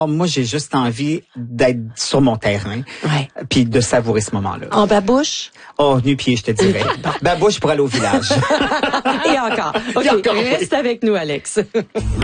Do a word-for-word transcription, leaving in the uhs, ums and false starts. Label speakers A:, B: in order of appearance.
A: Moi, j'ai juste envie d'être sur mon terrain,
B: ouais.
A: puis de savourer ce moment-là.
B: En babouche?
A: Oh, nu-pied, je te dirais. Babouche pour aller au village.
B: Et encore. OK,
A: Et encore,
B: reste
A: oui.
B: avec nous, Alex.